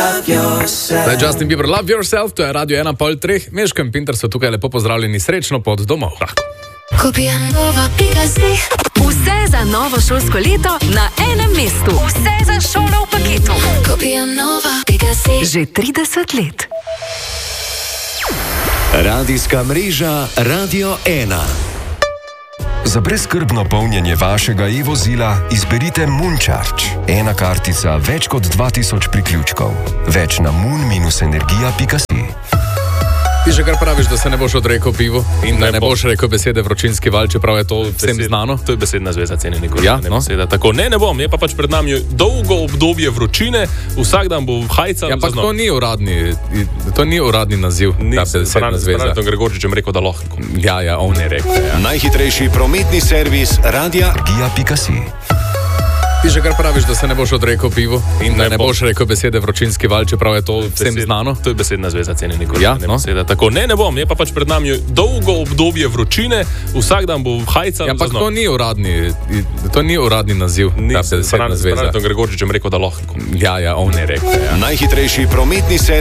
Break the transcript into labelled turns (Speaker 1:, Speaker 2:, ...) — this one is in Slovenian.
Speaker 1: Zdaj Justin Bieber, Love Yourself, to je Radio 1:30. Meško in Pinter so tukaj, lepo pozdravljeni, srečno pot domov.
Speaker 2: Vse za novo šolsko leto na enem mestu. Vse za šolo v paketu. Že 30 let.
Speaker 3: Radijska mreža Radio 1.
Speaker 4: Za brezskrbno polnjenje vašega e-vozila izberite Moon-Charge. Ena kartica, več kot 2000 priključkov. Več na moon-energija.si.
Speaker 1: Ti že kar praviš, da se ne boš odrekel pivu in da ne boš rekel besede vročinski val, čeprav je to vsem znano.
Speaker 5: To je besedna zveza, cenjeni kolegi.
Speaker 1: Ja, no?
Speaker 5: Tako, ne bom, je pa pač pred nami dolgo obdobje vročine, vsak dan bo hajca.
Speaker 1: Ja, ampak to ni uradni naziv.
Speaker 5: Ta besedna zveza. Franjo Gregorčičem rekel, da lahko.
Speaker 1: Ja, on je rekel. Ja.
Speaker 3: Najhitrejši prometni servis radio.si.
Speaker 1: Ti že kar praviš, da se ne boš odrekel pivu in da ne boš rekel besede vročinski val, čeprav je to vsem znano.
Speaker 5: To je besedna zveza, cenjeni kolegi.
Speaker 1: Ja, no?
Speaker 5: Tako, ne bom, je pa pač pred nami dolgo obdobje vročine, vsak dan bo hajca.
Speaker 1: Ja, ampak to ni uradni naziv. Ta besedna zveza.
Speaker 5: Franjo Gregorčičem rekel, da lahko.
Speaker 1: Ja, on je rekel. Ja.
Speaker 3: Najhitrejši prometni servis